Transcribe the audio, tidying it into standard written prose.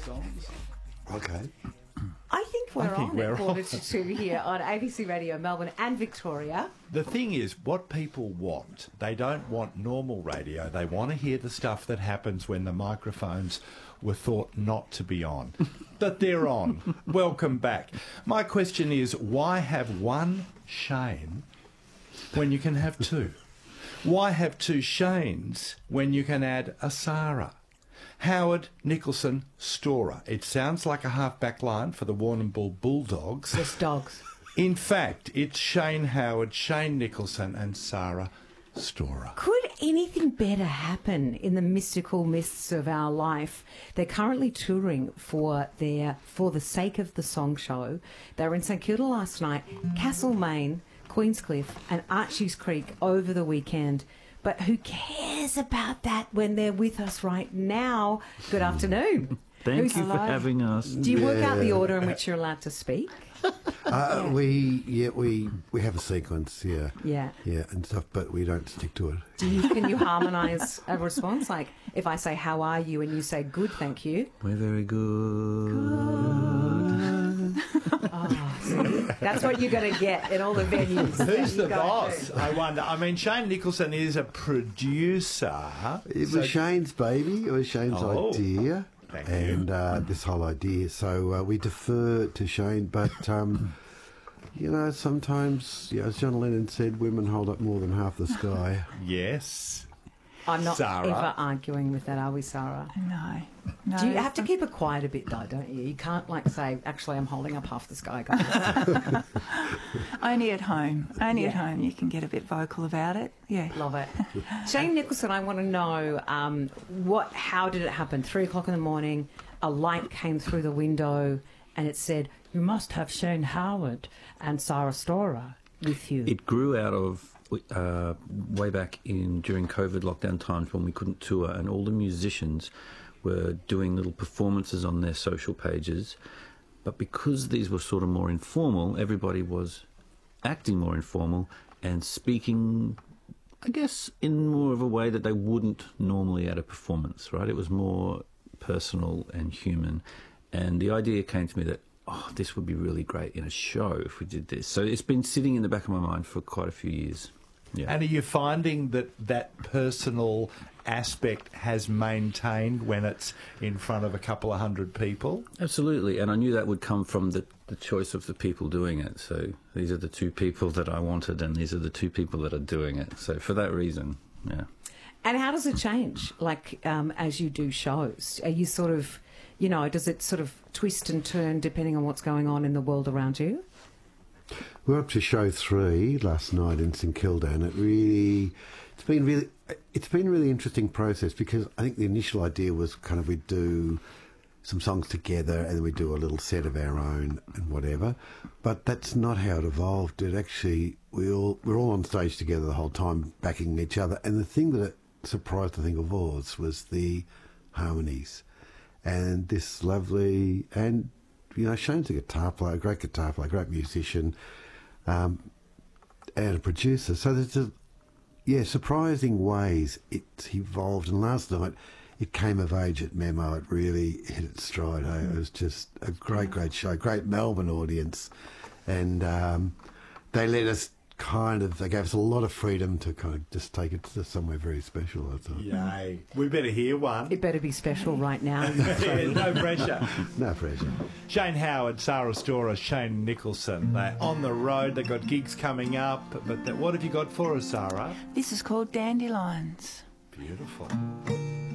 songs. Okay. I think we're on at 1:45 here on ABC Radio Melbourne and Victoria. The thing is, what people want, they don't want normal radio. They want to hear the stuff that happens when the microphones were thought not to be on. But they're on. Welcome back. My question is, why have one Shane when you can have two? Why have two Shanes when you can add a Sarah? Howard, Nicholson, Storer. It sounds like a half-back line for the Warrnambool Bulldogs. Just dogs. In fact, it's Shane Howard, Shane Nicholson and Sarah Storer. Could anything better happen in the mystical mists of our life? They're currently touring for the Sake of the Song show. They were in St Kilda last night, Castlemaine, Queenscliff and Archies Creek over the weekend. But who cares about that when they're with us right now? Good afternoon. Thank you for having us. Do you work out the order in which you're allowed to speak? We have a sequence, yeah, and stuff, but we don't stick to it. Can you harmonise a response? Like if I say "How are you?" and you say "Good, thank you." We're very good. Oh, see, that's what you're going to get in all the venues. Who's the boss? I wonder. I mean, Shane Nicholson is a producer. It was Shane's baby. It was Shane's idea. Thank and you. This whole idea. So we defer to Shane, but sometimes, as John Lennon said, women hold up more than half the sky. Yes. I'm not Sarah. ever arguing with that, are we, Sarah? No. Do you have to keep it quiet a bit, though, don't you? You can't, say, actually, I'm holding up half the sky, guys. Only at home. At home you can get a bit vocal about it. Yeah. Love it. Shane Nicholson, I want to know, how did it happen? 3 o'clock in the morning, a light came through the window and it said, you must have Shane Howard and Sarah Storer with you. It grew out of way back during COVID lockdown times when we couldn't tour, and all the musicians were doing little performances on their social pages. But because these were sort of more informal, everybody was acting more informal and speaking, I guess, in more of a way that they wouldn't normally at a performance, right? It was more personal and human. And the idea came to me that, this would be really great in a show if we did this. So it's been sitting in the back of my mind for quite a few years. Yeah. And are you finding that personal aspect has maintained when it's in front of a couple of hundred people? Absolutely, and I knew that would come from the choice of the people doing it. So these are the two people that I wanted, and these are the two people that are doing it. So for that reason, yeah. And how does it change, as you do shows? Are you sort of, does it sort of twist and turn depending on what's going on in the world around you? We're up to show 3 last night in St Kilda, and it's been a really interesting process, because I think the initial idea was kind of we'd do some songs together and then we'd do a little set of our own and whatever. But that's not how it evolved. It actually, we're all on stage together the whole time, backing each other. And the thing that it surprised, I think, of all was the harmonies. And this lovely, and Shane's a guitar player, a great guitar player, a great musician, and a producer. So there's surprising ways it's evolved. And last night, it came of age at Memo. It really hit its stride. It was just a great show, great Melbourne audience. And they let us they gave us a lot of freedom to kind of just take it to somewhere very special, I thought. Yay. We better hear one. It better be special right now. No pressure. No pressure. Shane Howard, Sarah Storer, Shane Nicholson. They're on the road. They've got gigs coming up. But what have you got for us, Sarah? This is called Dandelions. Beautiful.